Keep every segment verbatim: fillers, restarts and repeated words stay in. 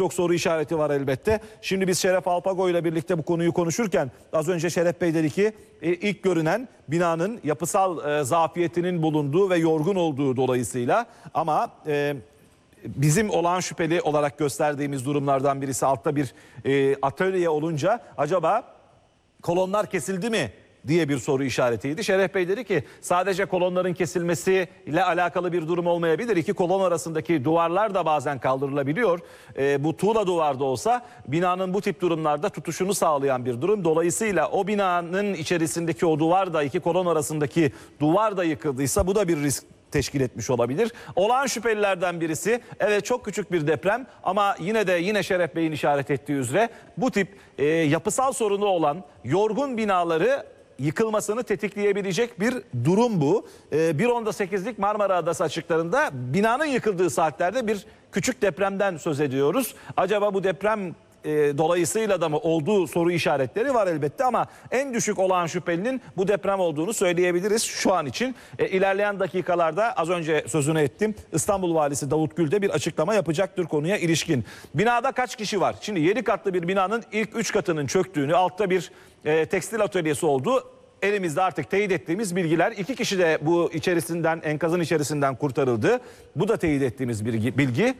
çok soru işareti var elbette. Şimdi biz Şeref Alpago ile birlikte bu konuyu konuşurken az önce Şeref Bey dedi ki ilk görünen binanın yapısal e, zafiyetinin bulunduğu ve yorgun olduğu dolayısıyla, ama e, bizim olağan şüpheli olarak gösterdiğimiz durumlardan birisi altta bir e, atölye olunca acaba kolonlar kesildi mi diye bir soru işaretiydi. Şeref Bey dedi ki sadece kolonların kesilmesiyle alakalı bir durum olmayabilir. İki kolon arasındaki duvarlar da bazen kaldırılabiliyor. E, bu tuğla duvarda olsa binanın bu tip durumlarda tutuşunu sağlayan bir durum. Dolayısıyla o binanın içerisindeki o duvar da, iki kolon arasındaki duvar da yıkıldıysa bu da bir risk teşkil etmiş olabilir. Olağan şüphelilerden birisi, evet çok küçük bir deprem ama yine de yine Şeref Bey'in işaret ettiği üzere bu tip e, yapısal sorunu olan yorgun binaları yıkılmasını tetikleyebilecek bir durum bu. E, bir onda sekizlik Marmara Adası açıklarında binanın yıkıldığı saatlerde bir küçük depremden söz ediyoruz. Acaba bu deprem E, dolayısıyla da mı olduğu soru işaretleri var elbette, ama en düşük olağan şüphelinin bu deprem olduğunu söyleyebiliriz şu an için. E, ilerleyen dakikalarda az önce sözünü ettim, İstanbul Valisi Davut Gül de bir açıklama yapacaktır konuya ilişkin. Binada kaç kişi var? Şimdi yedi katlı bir binanın ilk üç katının çöktüğünü, altta bir e, tekstil atölyesi olduğu elimizde artık teyit ettiğimiz bilgiler. İki kişi de bu içerisinden, enkazın içerisinden kurtarıldı. Bu da teyit ettiğimiz bilgi. bilgi.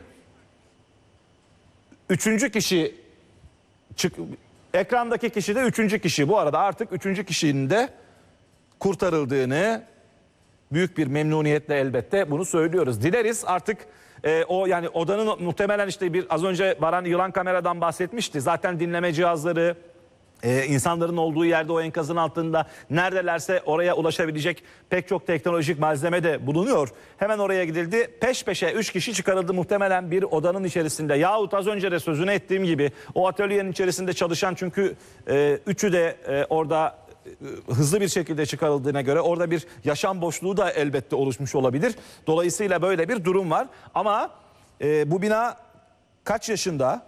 Üçüncü kişi Çık, ekrandaki kişi de üçüncü kişi. Bu arada artık üçüncü kişinin de kurtarıldığını büyük bir memnuniyetle elbette bunu söylüyoruz. Dileriz artık e, o yani odanın muhtemelen işte bir az önce Baran yılan kameradan bahsetmişti. Zaten dinleme cihazları, Ee, insanların olduğu yerde o enkazın altında neredelerse oraya ulaşabilecek pek çok teknolojik malzeme de bulunuyor. Hemen oraya gidildi. Peş peşe üç kişi çıkarıldı muhtemelen bir odanın içerisinde. Yahut az önce de sözünü ettiğim gibi o atölyenin içerisinde çalışan, çünkü e, üçü de e, orada e, hızlı bir şekilde çıkarıldığına göre orada bir yaşam boşluğu da elbette oluşmuş olabilir. Dolayısıyla böyle bir durum var. Ama e, bu bina kaç yaşında?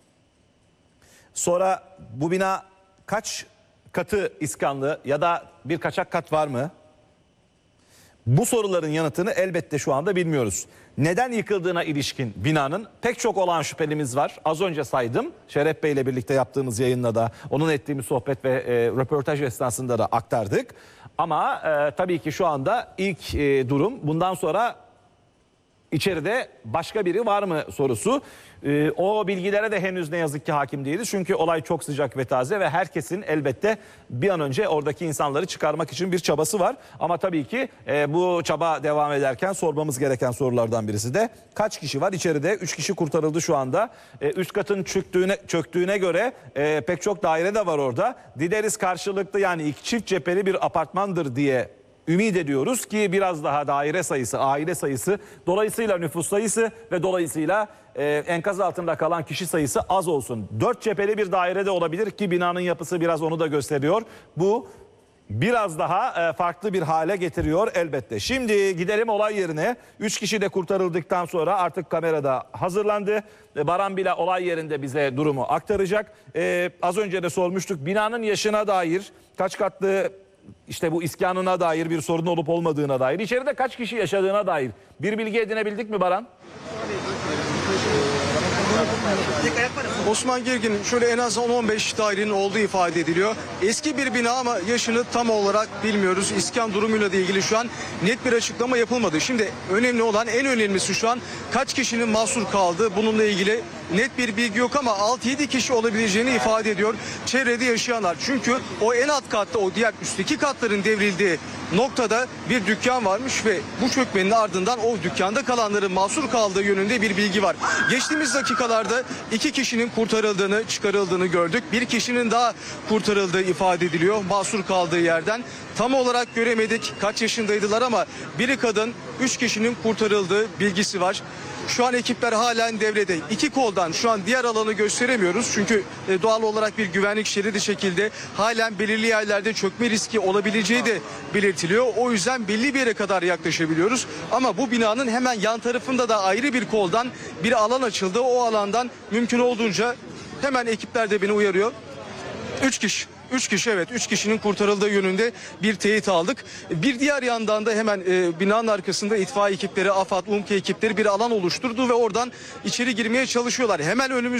Sonra bu bina kaç katı iskanlı ya da bir kaçak kat var mı? Bu soruların yanıtını elbette şu anda bilmiyoruz. Neden yıkıldığına ilişkin binanın pek çok olağan şüphelimiz var. Az önce saydım. Şeref Bey ile birlikte yaptığımız yayında da onun ettiğimiz sohbet ve e, röportaj esnasında da aktardık. Ama e, tabii ki şu anda ilk e, durum, bundan sonra İçeride başka biri var mı sorusu. Ee, o bilgilere de henüz ne yazık ki hakim değiliz. Çünkü olay çok sıcak ve taze ve herkesin elbette bir an önce oradaki insanları çıkarmak için bir çabası var. Ama tabii ki e, bu çaba devam ederken sormamız gereken sorulardan birisi de kaç kişi var içeride? Üç kişi kurtarıldı şu anda. E, üst katın çöktüğüne, çöktüğüne göre e, pek çok daire de var orada. Dileriz karşılıklı, yani iki çift cepheli bir apartmandır diye ümit ediyoruz ki biraz daha daire sayısı, aile sayısı, dolayısıyla nüfus sayısı ve dolayısıyla e, enkaz altında kalan kişi sayısı az olsun. Dört cepheli bir daire de olabilir ki binanın yapısı biraz onu da gösteriyor. Bu biraz daha e, farklı bir hale getiriyor elbette. Şimdi gidelim olay yerine. Üç kişi de kurtarıldıktan sonra artık kamerada hazırlandı. E, Baran bile olay yerinde bize durumu aktaracak. E, az önce de sormuştuk, binanın yaşına dair, kaç katlı, İşte bu iskanına dair bir sorun olup olmadığına dair, içeride kaç kişi yaşadığına dair bir bilgi edinebildik mi Baran? Osman Girgin, şöyle en az on on beş dairenin olduğu ifade ediliyor. Eski bir bina ama yaşını tam olarak bilmiyoruz. İskan durumuyla da ilgili şu an net bir açıklama yapılmadı. Şimdi önemli olan, en önemlisi şu an kaç kişinin mahsur kaldığı, bununla ilgili net bir bilgi yok ama altı yedi kişi olabileceğini ifade ediyor çevrede yaşayanlar. Çünkü o en alt katta, o diğer üstteki katların devrildiği noktada bir dükkan varmış ve bu çökmenin ardından o dükkanda kalanların mahsur kaldığı yönünde bir bilgi var. Geçtiğimiz dakikalarda iki kişinin kurtarıldığını, çıkarıldığını gördük. Bir kişinin daha kurtarıldığı ifade ediliyor mahsur kaldığı yerden. Tam olarak göremedik kaç yaşındaydılar ama biri kadın, üç kişinin kurtarıldığı bilgisi var. Şu an ekipler halen devrede. İki koldan şu an diğer alanı gösteremiyoruz. Çünkü doğal olarak bir güvenlik şeridi şekilde halen belirli yerlerde çökme riski olabileceği de belirtiliyor. O yüzden belli bir yere kadar yaklaşabiliyoruz. Ama bu binanın hemen yan tarafında da ayrı bir koldan bir alan açıldı. O alandan mümkün olduğunca hemen ekipler de beni uyarıyor. Üç kişi. Üç kişi, evet, üç kişinin kurtarıldığı yönünde bir teyit aldık. Bir diğer yandan da hemen e, binanın arkasında itfaiye ekipleri, AFAD, UMKE ekipleri bir alan oluşturdu ve oradan içeri girmeye çalışıyorlar. Hemen önümüz